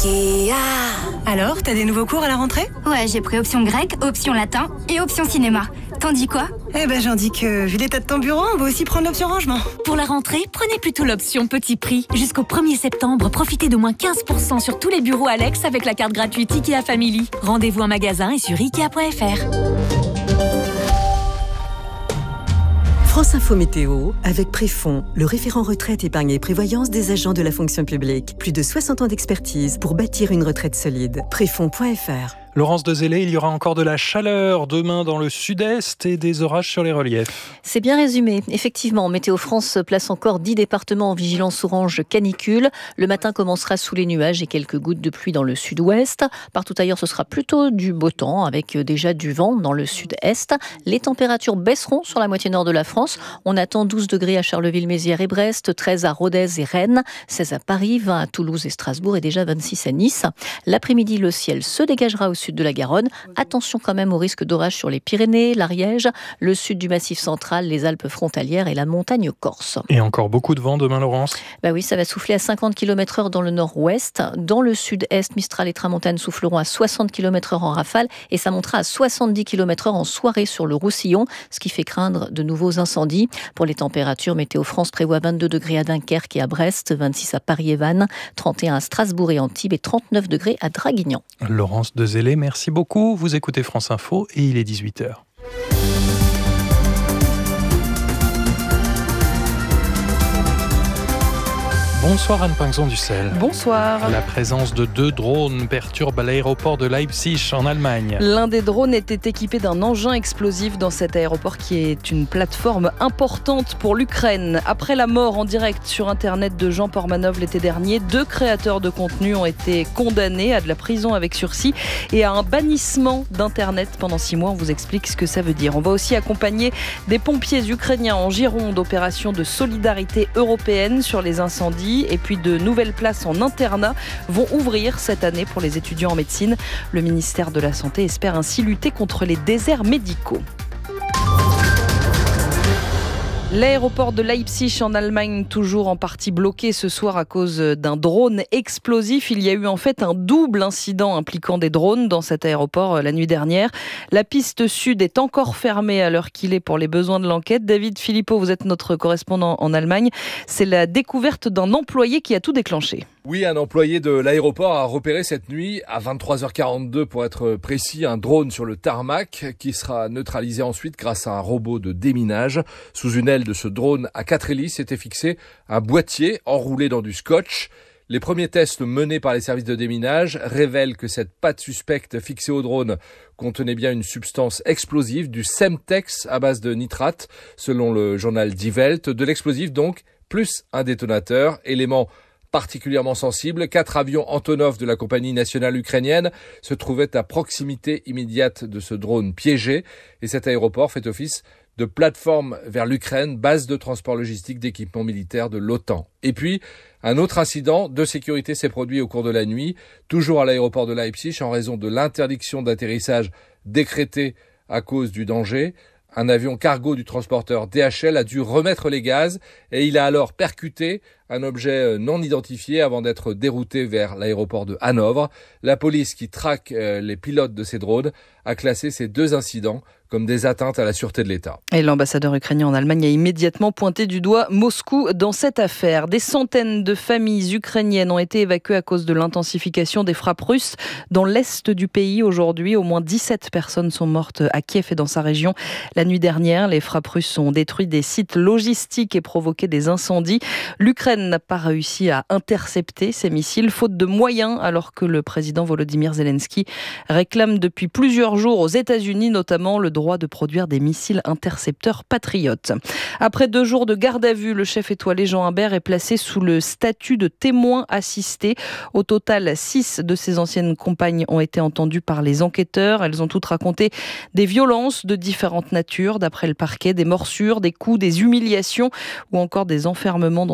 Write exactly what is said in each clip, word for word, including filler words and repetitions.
Kia. Alors, t'as des nouveaux cours à la rentrée ? Ouais, j'ai pris option grec, option latin et option cinéma. T'en dis quoi ? Eh ben, j'en dis que, vu l'état de ton bureau, on va aussi prendre l'option rangement. Pour la rentrée, prenez plutôt l'option petit prix. Jusqu'au premier septembre, profitez de moins quinze pour cent sur tous les bureaux Alex avec la carte gratuite IKEA Family. Rendez-vous en magasin et sur ikea point f r. France Info Météo, avec Préfond, le référent retraite, épargne et prévoyance des agents de la fonction publique. Plus de soixante ans d'expertise pour bâtir une retraite solide. Préfond point f r. Laurence Dezellé, il y aura encore de la chaleur demain dans le sud-est et des orages sur les reliefs. C'est bien résumé. Effectivement, Météo France place encore dix départements en vigilance orange canicule. Le matin commencera sous les nuages et quelques gouttes de pluie dans le sud-ouest. Partout ailleurs, ce sera plutôt du beau temps avec déjà du vent dans le sud-est. Les températures baisseront sur la moitié nord de la France. On attend douze degrés à Charleville-Mézières et Brest, treize à Rodez et Rennes, seize à Paris, vingt à Toulouse et Strasbourg et déjà vingt-six à Nice. L'après-midi, le ciel se dégagera au sud de la Garonne. Attention quand même au risque d'orage sur les Pyrénées, l'Ariège, le sud du Massif central, les Alpes frontalières et la montagne corse. Et encore beaucoup de vent demain, Laurence ? Bah oui, ça va souffler à cinquante kilomètres heure dans le nord-ouest. Dans le sud-est, Mistral et Tramontane souffleront à soixante kilomètres heure en rafale et ça montera à soixante-dix kilomètres heure en soirée sur le Roussillon, ce qui fait craindre de nouveaux incendies. Pour les températures, Météo France prévoit vingt-deux degrés à Dunkerque et à Brest, vingt-six à Paris et Vannes, trente et un à Strasbourg et Antibes et trente-neuf degrés à Draguignan. Laurence Dezellé, merci beaucoup. Vous écoutez France Info et il est dix-huit heures. Bonsoir Anne Pinxon-Dussel. Bonsoir. La présence de deux drones perturbe l'aéroport de Leipzig en Allemagne. L'un des drones était équipé d'un engin explosif dans cet aéroport qui est une plateforme importante pour l'Ukraine. Après la mort en direct sur Internet de Jean Pormanov l'été dernier, deux créateurs de contenu ont été condamnés à de la prison avec sursis et à un bannissement d'Internet pendant six mois. On vous explique ce que ça veut dire. On va aussi accompagner des pompiers ukrainiens en Gironde, opération de solidarité européenne sur les incendies. Et puis de nouvelles places en internat vont ouvrir cette année pour les étudiants en médecine. Le ministère de la Santé espère ainsi lutter contre les déserts médicaux. L'aéroport de Leipzig en Allemagne, toujours en partie bloqué ce soir à cause d'un drone explosif. Il y a eu en fait un double incident impliquant des drones dans cet aéroport la nuit dernière. La piste sud est encore fermée à l'heure qu'il est pour les besoins de l'enquête. David Philippot, vous êtes notre correspondant en Allemagne. C'est la découverte d'un employé qui a tout déclenché. Oui, un employé de l'aéroport a repéré cette nuit, à vingt-trois heures quarante-deux pour être précis, un drone sur le tarmac qui sera neutralisé ensuite grâce à un robot de déminage. Sous une aile de ce drone à quatre hélices était fixé un boîtier enroulé dans du scotch. Les premiers tests menés par les services de déminage révèlent que cette patte suspecte fixée au drone contenait bien une substance explosive, du Semtex à base de nitrate, selon le journal Die Welt. De l'explosif donc, plus un détonateur, élément particulièrement sensible. Quatre avions Antonov de la compagnie nationale ukrainienne se trouvaient à proximité immédiate de ce drone piégé. Et cet aéroport fait office de plateforme vers l'Ukraine, base de transport logistique d'équipements militaires de l'OTAN. Et puis, un autre incident de sécurité s'est produit au cours de la nuit, toujours à l'aéroport de Leipzig, en raison de l'interdiction d'atterrissage décrétée à cause du danger. Un avion cargo du transporteur D H L a dû remettre les gaz et il a alors percuté un objet non identifié avant d'être dérouté vers l'aéroport de Hanovre. La police qui traque les pilotes de ces drones a classé ces deux incidents comme des atteintes à la sûreté de l'État. Et l'ambassadeur ukrainien en Allemagne a immédiatement pointé du doigt Moscou dans cette affaire. Des centaines de familles ukrainiennes ont été évacuées à cause de l'intensification des frappes russes dans l'est du pays aujourd'hui. Au moins dix-sept personnes sont mortes à Kiev et dans sa région. La nuit dernière, les frappes russes ont détruit des sites logistiques et provoqué des incendies. L'Ukraine n'a pas réussi à intercepter ces missiles, faute de moyens, alors que le président Volodymyr Zelensky réclame depuis plusieurs jours aux États-Unis notamment le droit de produire des missiles intercepteurs patriotes. Après deux jours de garde à vue, le chef étoilé Jean Imbert est placé sous le statut de témoin assisté. Au total, six de ses anciennes compagnes ont été entendues par les enquêteurs. Elles ont toutes raconté des violences de différentes natures, d'après le parquet, des morsures, des coups, des humiliations ou encore des enfermements dans une pièce.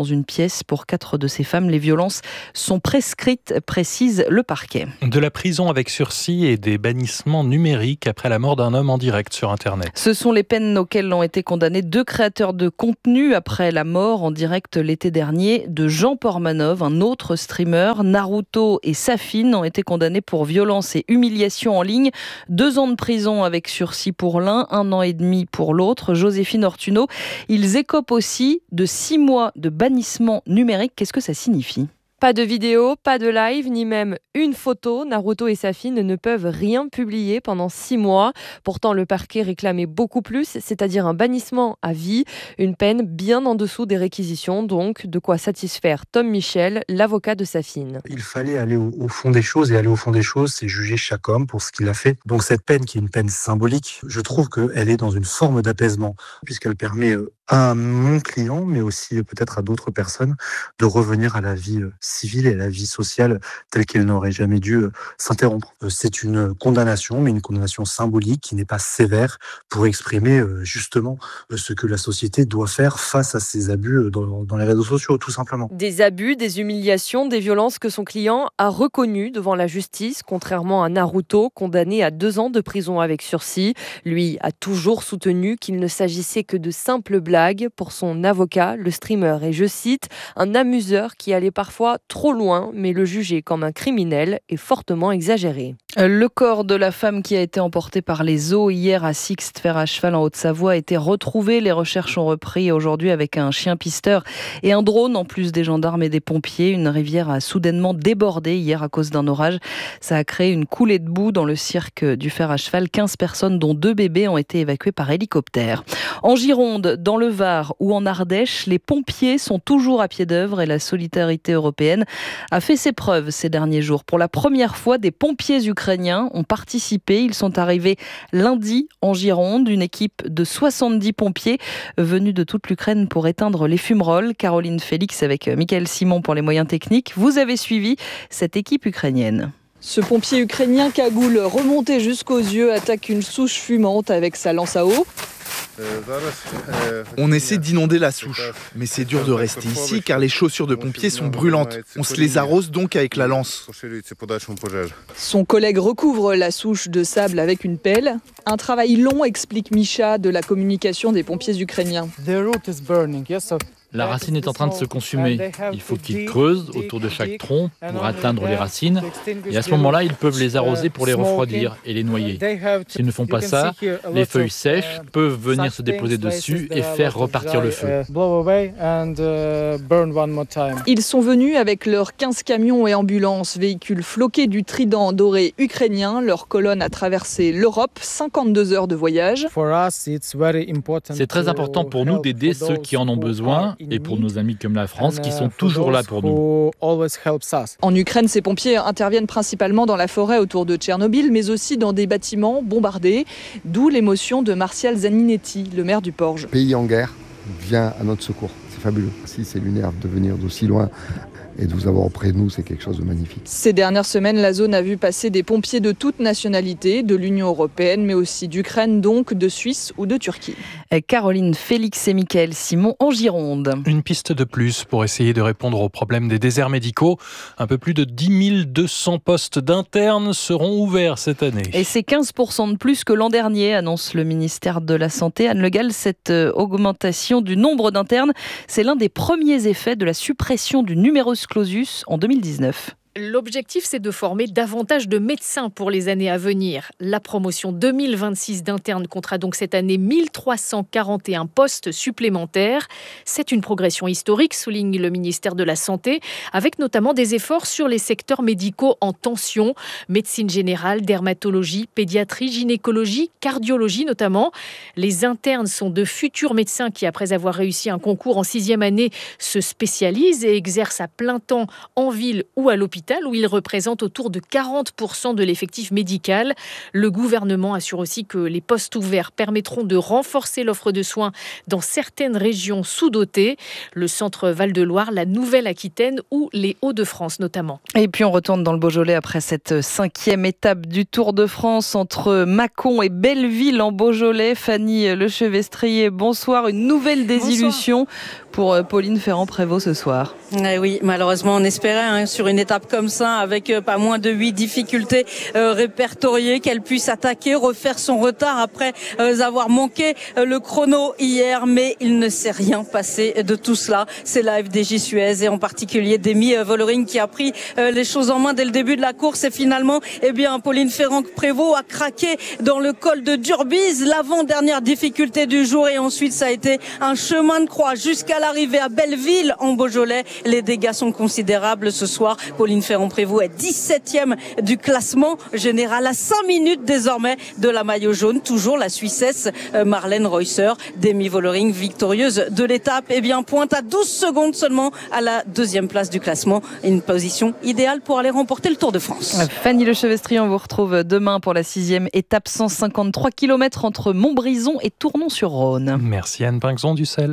pièces pour quatre de ces femmes. Les violences sont prescrites, précise le parquet. De la prison avec sursis et des bannissements numériques après la mort d'un homme en direct sur Internet. Ce sont les peines auxquelles ont été condamnés deux créateurs de contenu après la mort en direct l'été dernier de Jean Pormanov, un autre streamer. Naruto et Safine ont été condamnés pour violence et humiliation en ligne. Deux ans de prison avec sursis pour l'un, un an et demi pour l'autre. Joséphine Ortuno, ils écopent aussi de six mois de bannissement numérique. Qu'est-ce que ça signifie ? Pas de vidéo, pas de live, ni même une photo. Naruto et Safine ne peuvent rien publier pendant six mois. Pourtant, le parquet réclamait beaucoup plus, c'est-à-dire un bannissement à vie, une peine bien en dessous des réquisitions. Donc, de quoi satisfaire Tom Michel, l'avocat de Safine. Il fallait aller au, au fond des choses, et aller au fond des choses, c'est juger chaque homme pour ce qu'il a fait. Donc cette peine, qui est une peine symbolique, je trouve qu'elle est dans une forme d'apaisement, puisqu'elle permet à mon client, mais aussi peut-être à d'autres personnes, de revenir à la vie civile et à la vie sociale telle qu'elle n'aurait jamais dû s'interrompre. C'est une condamnation, mais une condamnation symbolique qui n'est pas sévère, pour exprimer justement ce que la société doit faire face à ces abus dans, dans les réseaux sociaux, tout simplement. Des abus, des humiliations, des violences que son client a reconnues devant la justice, contrairement à Naruto, condamné à deux ans de prison avec sursis. Lui a toujours soutenu qu'il ne s'agissait que de simples blagues. Pour son avocat, le streamer est, je cite, un amuseur qui allait parfois trop loin, mais le juger comme un criminel est fortement exagéré. Le corps de la femme qui a été emportée par les eaux hier à Sixte, fer à cheval en Haute-Savoie, a été retrouvé. Les recherches ont repris aujourd'hui avec un chien pisteur et un drone, en plus des gendarmes et des pompiers. Une rivière a soudainement débordé hier à cause d'un orage. Ça a créé une coulée de boue dans le cirque du fer à cheval. quinze personnes, dont deux bébés, ont été évacuées par hélicoptère. En Gironde, dans le Var ou en Ardèche, les pompiers sont toujours à pied d'œuvre et la solidarité européenne a fait ses preuves ces derniers jours. Pour la première fois, des pompiers ukrainiens ont participé. Ils sont arrivés lundi en Gironde, une équipe de soixante-dix pompiers venus de toute l'Ukraine pour éteindre les fumerolles. Caroline Félix avec Michael Simon pour les moyens techniques. Vous avez suivi cette équipe ukrainienne. Ce pompier ukrainien cagoule remonté jusqu'aux yeux attaque une souche fumante avec sa lance à eau. On essaie d'inonder la souche, mais c'est dur de rester ici car les chaussures de pompiers sont brûlantes. On se les arrose donc avec la lance. Son collègue recouvre la souche de sable avec une pelle. Un travail long, explique Misha de la communication des pompiers ukrainiens. La racine est en train de se consumer. Il faut qu'ils creusent autour de chaque tronc pour atteindre les racines. Et à ce moment-là, ils peuvent les arroser pour les refroidir et les noyer. S'ils ne font pas ça, les feuilles sèches peuvent venir se déposer dessus et faire repartir le feu. Ils sont venus avec leurs quinze camions et ambulances, véhicules floqués du trident doré ukrainien. Leur colonne a traversé l'Europe, cinquante-deux heures de voyage. C'est très important pour nous d'aider ceux qui en ont besoin, et pour nos amis comme la France qui sont toujours là pour nous. En Ukraine, ces pompiers interviennent principalement dans la forêt autour de Tchernobyl, mais aussi dans des bâtiments bombardés, d'où l'émotion de Martial Zaninetti, le maire du Porge. Le pays en guerre vient à notre secours, c'est fabuleux. Si c'est lunaire de venir d'aussi loin et de vous avoir auprès de nous, c'est quelque chose de magnifique. Ces dernières semaines, la zone a vu passer des pompiers de toutes nationalités, de l'Union européenne, mais aussi d'Ukraine, donc de Suisse ou de Turquie. Caroline Félix et Michael Simon en Gironde. Une piste de plus pour essayer de répondre au problème des déserts médicaux. Un peu plus de dix mille deux cents postes d'internes seront ouverts cette année. Et c'est quinze pour cent de plus que l'an dernier, annonce le ministère de la Santé. Anne Le Gall, cette augmentation du nombre d'internes, c'est l'un des premiers effets de la suppression du numerus clausus en deux mille dix-neuf. L'objectif, c'est de former davantage de médecins pour les années à venir. La promotion deux mille vingt-six d'internes comptera donc cette année mille trois cent quarante et un postes supplémentaires. C'est une progression historique, souligne le ministère de la Santé, avec notamment des efforts sur les secteurs médicaux en tension, médecine générale, dermatologie, pédiatrie, gynécologie, cardiologie notamment. Les internes sont de futurs médecins qui, après avoir réussi un concours en sixième année, se spécialisent et exercent à plein temps en ville ou à l'hôpital. l'hôpital où il représente autour de quarante pour cent de l'effectif médical. Le gouvernement assure aussi que les postes ouverts permettront de renforcer l'offre de soins dans certaines régions sous-dotées, le centre Val-de-Loire, la Nouvelle-Aquitaine ou les Hauts-de-France notamment. Et puis on retourne dans le Beaujolais après cette cinquième étape du Tour de France entre Mâcon et Belleville en Beaujolais. Fanny Lechevestrier, bonsoir. Une nouvelle désillusion bonsoir. Pour Pauline Ferrand-Prévot ce soir. Eh oui, malheureusement on espérait hein, sur une étape comme ça avec euh, pas moins de huit difficultés euh, répertoriées qu'elle puisse attaquer, refaire son retard après euh, avoir manqué euh, le chrono hier, mais il ne s'est rien passé de tout cela. C'est la F D J Suez et en particulier Demi Vollering qui a pris euh, les choses en main dès le début de la course et finalement eh bien Pauline Ferrand-Prévot a craqué dans le col de Durbise, l'avant-dernière difficulté du jour, et ensuite ça a été un chemin de croix jusqu'à l'arrivée à Belleville en Beaujolais. Les dégâts sont considérables ce soir. Pauline Ferrand-Prévot est dix-septième du classement général à cinq minutes désormais de la maillot jaune. Toujours la Suissesse Marlène Reusser. Demi Vollering, victorieuse de l'étape, eh bien pointe à douze secondes seulement à la deuxième place du classement. Une position idéale pour aller remporter le Tour de France. Fanny Lechevestrier, on vous retrouve demain pour la sixième étape, cent cinquante-trois kilomètres entre Montbrison et Tournon-sur-Rhône. Merci Anne Pinxon-Dussel.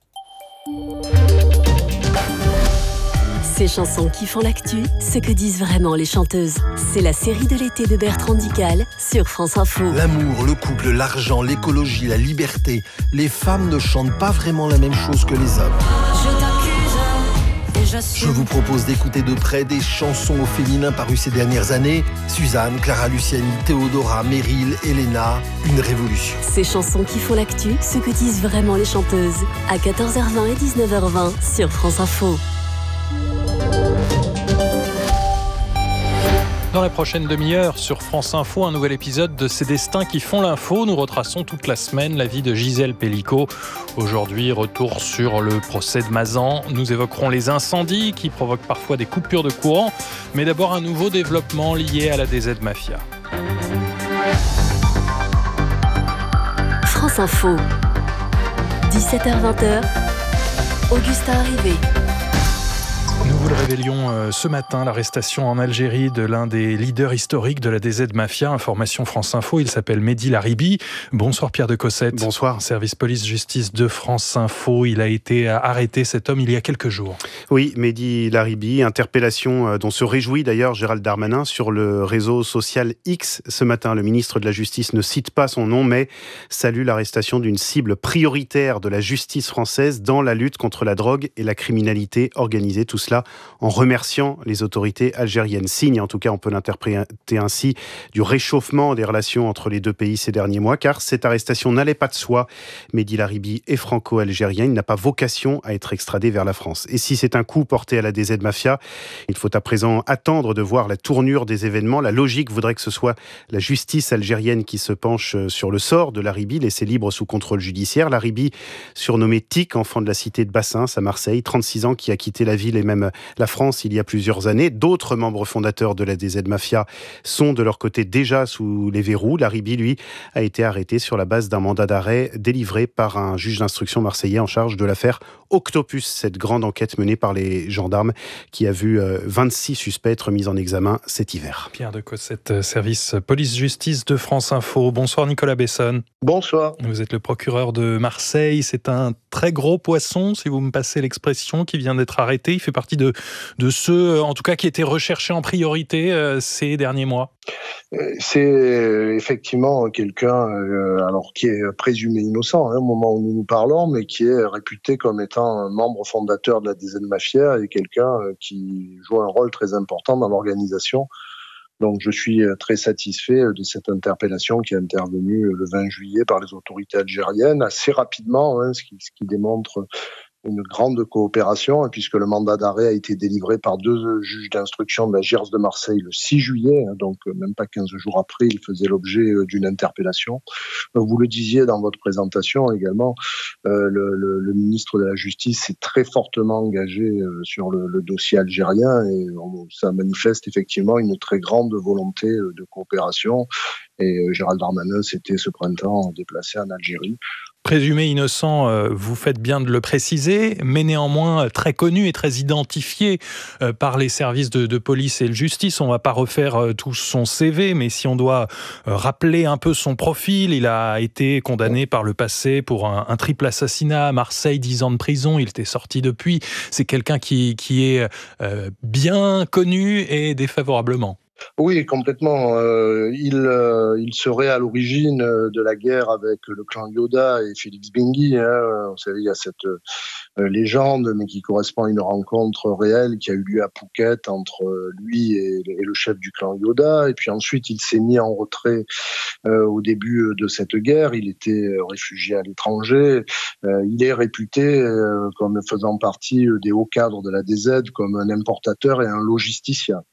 Ces chansons qui font l'actu, ce que disent vraiment les chanteuses. C'est la série de l'été de Bertrand Dical sur France Info. L'amour, le couple, l'argent, l'écologie, la liberté. Les femmes ne chantent pas vraiment la même chose que les hommes. Je t'accuse et j'assume. Je vous propose d'écouter de près des chansons au féminin parues ces dernières années. Suzanne, Clara Luciani, Théodora, Meryl, Elena, une révolution. Ces chansons qui font l'actu, ce que disent vraiment les chanteuses. À quatorze heures vingt et dix-neuf heures vingt sur France Info. Dans la prochaine demi-heure, sur France Info, un nouvel épisode de Ces destins qui font l'info. Nous retraçons toute la semaine la vie de Gisèle Pellicot. Aujourd'hui, retour sur le procès de Mazan. Nous évoquerons les incendies qui provoquent parfois des coupures de courant. Mais d'abord, un nouveau développement lié à la D Z Mafia. France Info, dix-sept heures vingt, Augustin Arrivé. Nous vous le révélions ce matin, l'arrestation en Algérie de l'un des leaders historiques de la D Z Mafia. Information France Info, il s'appelle Mehdi Laribi. Bonsoir Pierre de Cossette. Bonsoir. Service police-justice de France Info. Il a été arrêté, cet homme, il y a quelques jours. Oui, Mehdi Laribi, interpellation dont se réjouit d'ailleurs Gérald Darmanin sur le réseau social X. Ce matin, le ministre de la Justice ne cite pas son nom, mais salue l'arrestation d'une cible prioritaire de la justice française dans la lutte contre la drogue et la criminalité organisée. Tout cela en remerciant les autorités algériennes. Signe, en tout cas on peut l'interpréter ainsi, du réchauffement des relations entre les deux pays ces derniers mois, car cette arrestation n'allait pas de soi. Mehdi Laribi est franco-algérien, il n'a pas vocation à être extradé vers la France. Et si c'est un coup porté à la D Z Mafia, il faut à présent attendre de voir la tournure des événements. La logique voudrait que ce soit la justice algérienne qui se penche sur le sort de Laribi, laissé libre sous contrôle judiciaire. Laribi, surnommé Tic, enfant de la cité de Bassins à Marseille, trente-six ans, qui a quitté la ville et même la France il y a plusieurs années. D'autres membres fondateurs de la D Z Mafia sont de leur côté déjà sous les verrous. Laribi, lui, a été arrêté sur la base d'un mandat d'arrêt délivré par un juge d'instruction marseillais en charge de l'affaire Octopus, cette grande enquête menée par les gendarmes qui a vu vingt-six suspects être mis en examen cet hiver. Pierre de Cossette, service police-justice de France Info. Bonsoir Nicolas Besson. Bonsoir. Vous êtes le procureur de Marseille. C'est un très gros poisson, si vous me passez l'expression, qui vient d'être arrêté. Il fait partie de, de ceux, en tout cas, qui étaient recherchés en priorité euh, ces derniers mois. C'est effectivement quelqu'un euh, alors qui est présumé innocent hein, au moment où nous nous parlons, mais qui est réputé comme étant un membre fondateur de la D Z Mafia et quelqu'un euh, qui joue un rôle très important dans l'organisation. Donc je suis très satisfait de cette interpellation qui est intervenue le vingt juillet par les autorités algériennes, assez rapidement, hein, ce, qui, ce qui démontre une grande coopération, puisque le mandat d'arrêt a été délivré par deux juges d'instruction de la J I R S de Marseille le six juillet, donc même pas quinze jours après, il faisait l'objet d'une interpellation. Vous le disiez dans votre présentation également, euh, le, le, le ministre de la Justice s'est très fortement engagé euh, sur le, le dossier algérien et on, ça manifeste effectivement une très grande volonté de coopération. Et Gérald Darmanin s'était ce printemps déplacé en Algérie Présumé innocent, euh, vous faites bien de le préciser, mais néanmoins très connu et très identifié euh, par les services de, de police et de justice. On ne va pas refaire euh, tout son C V, mais si on doit euh, rappeler un peu son profil, il a été condamné par le passé pour un, un triple assassinat à Marseille, dix ans de prison, il était sorti depuis. C'est quelqu'un qui, qui est euh, bien connu et défavorablement. Oui, complètement. Euh, il, euh, il serait à l'origine de la guerre avec le clan Yoda et Félix Benguy. Hein. Vous savez, il y a cette euh, légende, mais qui correspond à une rencontre réelle qui a eu lieu à Phuket entre lui et, et le chef du clan Yoda. Et puis ensuite, il s'est mis en retrait euh, au début de cette guerre. Il était réfugié à l'étranger. Euh, il est réputé euh, comme faisant partie des hauts cadres de la D Z, comme un importateur et un logisticien.